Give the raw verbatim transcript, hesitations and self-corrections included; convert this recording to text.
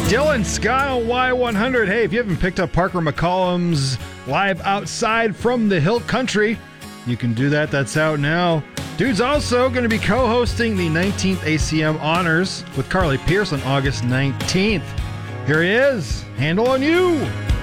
Dylan Scott on Y one hundred. Hey, if you haven't picked up Parker McCollum's Live Outside from the Hill Country, you can do that. That's out now. Dude's also going to be co-hosting the nineteenth A C M Honors with Carly Pierce on August nineteenth. Here he is. Handle on you.